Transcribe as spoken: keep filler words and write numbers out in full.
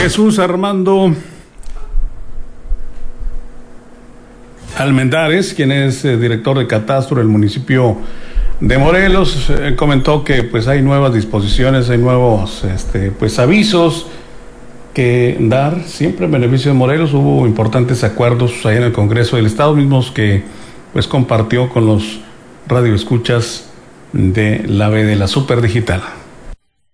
Jesús Armando Almendares, quien es eh, director de catastro del municipio de Morelos, eh, comentó que pues hay nuevas disposiciones, hay nuevos este, pues avisos que dar siempre en beneficio de Morelos. Hubo importantes acuerdos ahí en el Congreso del Estado, mismos que pues compartió con los radioescuchas de la B de la Superdigital.